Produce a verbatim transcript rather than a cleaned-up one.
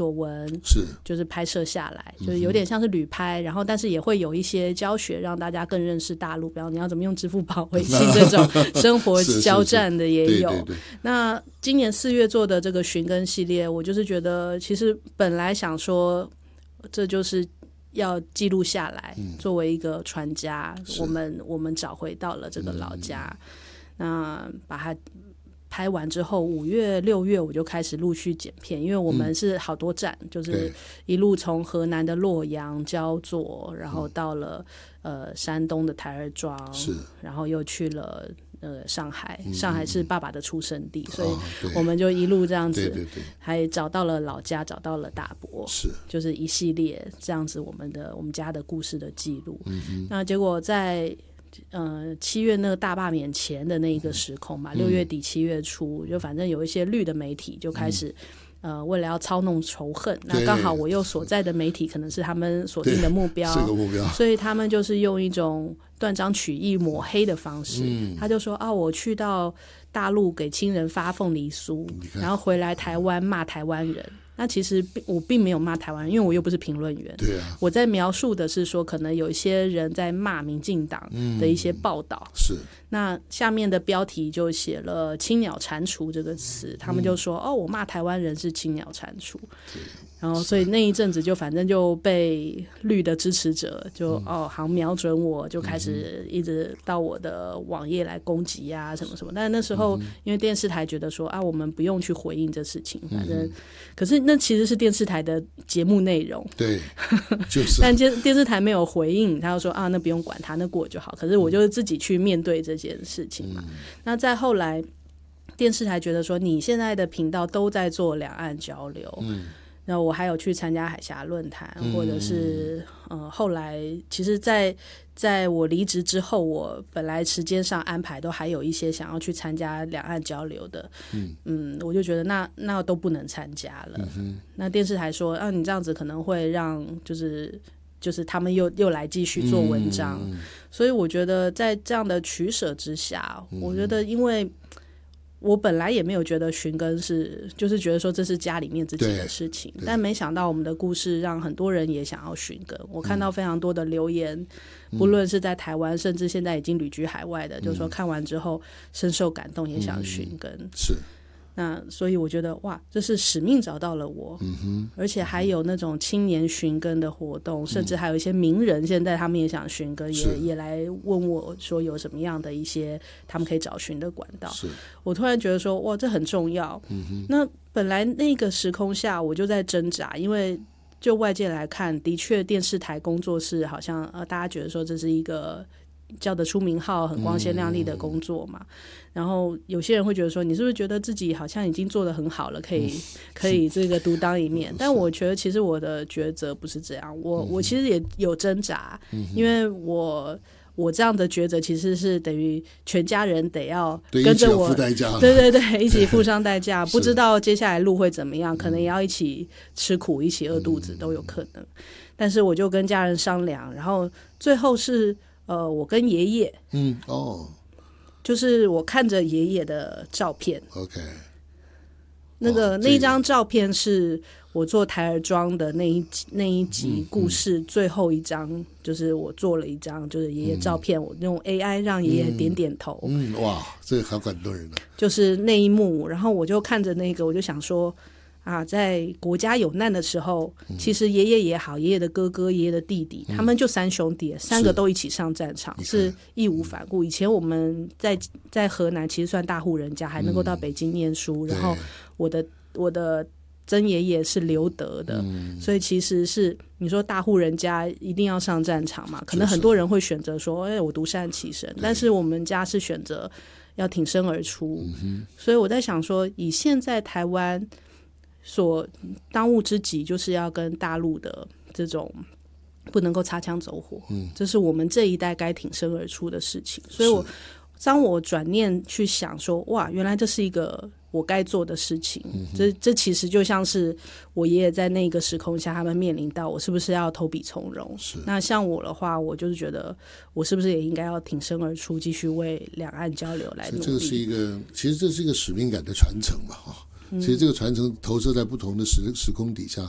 所闻， 是就是拍摄下来，就是有点像是旅拍，然后但是也会有一些教学让大家更认识大陆，比方你要怎么用支付宝、微信这种生活交战的也有。 是是是对对对， 那今年四月做的这个寻根系列，我就是觉得其实本来想说这就是要记录下来，嗯、作为一个传家，我们我们找回到了这个老家，嗯、那把它拍完之后，五月六月我就开始陆续剪片，因为我们是好多站，嗯、就是一路从河南的洛阳、焦作，然后到了、嗯、呃山东的台儿庄，然后又去了。呃，上海，上海是爸爸的出生地，嗯、所以我们就一路这样子， 对对对， 还找到了老家，找到了大伯， 是， 就是一系列这样子我们的我们家的故事的记录。嗯、那结果在呃七月那个大罢免前的那一个时空嘛，六、嗯、月底七月初，就反正有一些绿的媒体就开始。嗯呃，为了要操弄仇恨，那刚好我又所在的媒体可能是他们锁定的目标， 是个目标， 所以他们就是用一种断章取义、抹黑的方式。嗯、他就说啊，我去到大陆给亲人发凤梨酥，然后回来台湾骂台湾人。那其实我并没有骂台湾人，因为我又不是评论员。 对啊， 我在描述的是说，可能有一些人在骂民进党的一些报道。 嗯、是。 那下面的标题就写了“青鸟蟾蜍”这个词，他们就说：“嗯、哦，我骂台湾人是青鸟蟾蜍。”然后，所以那一阵子就反正就被绿的支持者就、嗯、哦，好像瞄准我，就开始一直到我的网页来攻击啊，什么什么。但是那时候、嗯、因为电视台觉得说啊，我们不用去回应这事情，反正、嗯、可是那其实是电视台的节目内容， 对，就是。 但电电视台没有回应，他就说啊，那不用管他，那过就好。可是我就是自己去面对这件事情嘛。嗯、那再后来，电视台觉得说，你现在的频道都在做两岸交流。嗯，然后我还有去参加海峡论坛，嗯、或者是呃，后来其实在，在在我离职之后，我本来时间上安排都还有一些想要去参加两岸交流的，嗯, 嗯我就觉得那那都不能参加了。嗯、那电视台说，啊，你这样子可能会让就是就是他们又又来继续做文章，嗯、所以我觉得在这样的取舍之下，嗯、我觉得因为。我本来也没有觉得寻根是，就是觉得说这是家里面自己的事情，但没想到我们的故事让很多人也想要寻根。我看到非常多的留言，嗯、不论是在台湾，甚至现在已经旅居海外的，嗯、就是说看完之后深受感动，也想寻根。嗯、 是。 那所以我觉得哇，这是使命找到了我，嗯哼，而且还有那种青年寻根的活动，嗯、甚至还有一些名人，现在他们也想寻根，也也来问我说有什么样的一些他们可以找寻的管道。 是， 我突然觉得说哇，这很重要。嗯哼，那本来那个时空下我就在挣扎，因为就外界来看，的确电视台工作室好像呃大家觉得说这是一个。叫得出名号很光鲜亮丽的工作嘛，嗯、然后有些人会觉得说你是不是觉得自己好像已经做得很好了，可以、嗯、可以这个独当一面，但我觉得其实我的抉择不是这样，我、嗯、我其实也有挣扎，嗯、因为我我这样的抉择其实是等于全家人得要跟着我， 对， 对对对，一起付上代价，不知道接下来路会怎么样，可能也要一起吃苦，一起饿肚子、嗯、都有可能，但是我就跟家人商量，然后最后是呃，我跟爷爷， 嗯，哦， 就是我看着爷爷的照片 ，OK， 那个那一张照片是我做台儿庄的那一那一集故事最后一张，嗯嗯、就是我做了一张就是爷爷照片，嗯、我用 A I 让爷爷点点头， 嗯，嗯哇，这个好感动人啊！ 就是那一幕，然后我就看着那个，我就想说。啊，在国家有难的时候，嗯、其实爷爷也好，爷爷的哥哥、爷爷的弟弟，嗯、他们就三兄弟，三个都一起上战场，是, 是义无反顾。以前我们在在河南其实算大户人家，还能够到北京念书。嗯、然后我的我的曾爷爷是留德的，嗯、所以其实是你说大户人家一定要上战场嘛？可能很多人会选择说，哎，我独善其身，但是我们家是选择要挺身而出。嗯、所以我在想说，以现在台湾。所当务之急就是要跟大陆的这种不能够擦枪走火，嗯，这是我们这一代该挺身而出的事情。所以我当我转念去想说，哇，原来这是一个我该做的事情，嗯、这这其实就像是我爷爷在那个时空下他们面临到我是不是要投笔从戎。那像我的话，我就是觉得我是不是也应该要挺身而出，继续为两岸交流来努力。 这个是一个其实这是一个使命感的传承嘛，哈。其实这个传承投射在不同的 时, 时空底下，